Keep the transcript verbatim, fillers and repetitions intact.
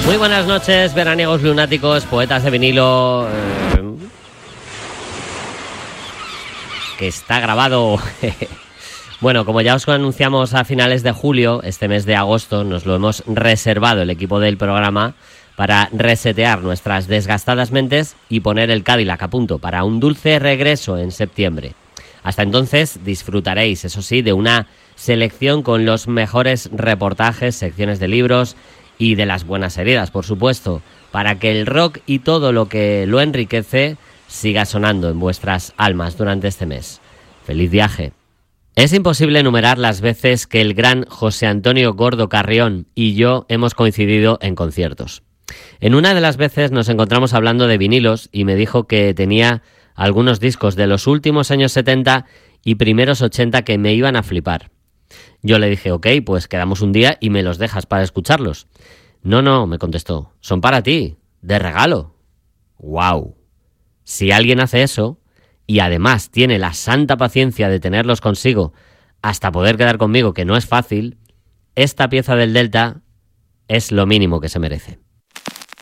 Muy buenas noches, veraniegos lunáticos, poetas de vinilo. Eh, que está grabado. Bueno, como ya os anunciamos a finales de julio, este mes de agosto nos lo hemos reservado el equipo del programa para resetear nuestras desgastadas mentes y poner el Cadillac a punto para un dulce regreso en septiembre. Hasta entonces disfrutaréis, eso sí, de una selección con los mejores reportajes, secciones de libros y de las buenas heridas, por supuesto, para que el rock y todo lo que lo enriquece siga sonando en vuestras almas durante este mes. ¡Feliz viaje! Es imposible enumerar las veces que el gran José Antonio Gordo Carrión y yo hemos coincidido en conciertos. En una de las veces nos encontramos hablando de vinilos y me dijo que tenía algunos discos de los últimos años setenta y primeros ochenta que me iban a flipar. Yo le dije, ok, pues quedamos un día y me los dejas para escucharlos. No, no, me contestó, son para ti, de regalo. ¡Guau! Si alguien hace eso, y además tiene la santa paciencia de tenerlos consigo hasta poder quedar conmigo, que no es fácil, esta pieza del Delta es lo mínimo que se merece.